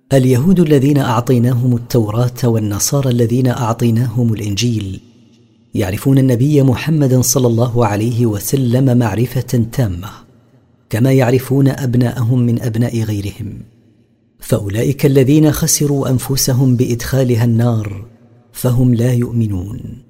اليهود الذين أعطيناهم التوراة والنصارى الذين أعطيناهم الإنجيل يعرفون النبي محمد صلى الله عليه وسلم معرفة تامة كما يعرفون أبناءهم من أبناء غيرهم، فأولئك الذين خسروا أنفسهم بإدخالها النار فهم لا يؤمنون.